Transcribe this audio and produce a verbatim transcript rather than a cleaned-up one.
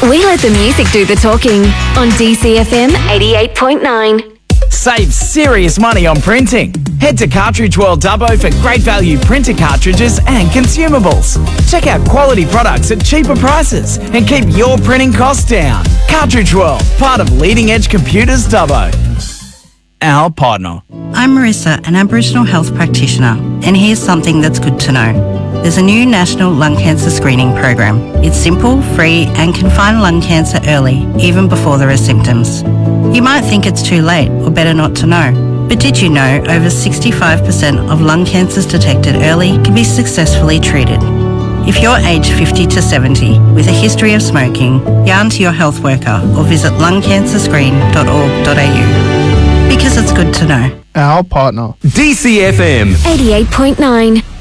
We let the music do the talking on D C F M eighty-eight point nine. Save serious money on printing. Head to Cartridge World Dubbo for great value printer cartridges and consumables. Check out quality products at cheaper prices and keep your printing costs down. Cartridge World, part of Leading Edge Computers Dubbo. Our partner. I'm Marissa, an Aboriginal health practitioner, and here's something that's good to know. There's a new national lung cancer screening program. It's simple, free, and can find lung cancer early, even before there are symptoms. You might think it's too late or better not to know, but did you know over sixty-five percent of lung cancers detected early can be successfully treated? If you're aged fifty to seventy with a history of smoking, yarn to your health worker or visit lung cancer screen dot org dot a u. Because it's good to know. Our partner. D C F M eighty-eight point nine.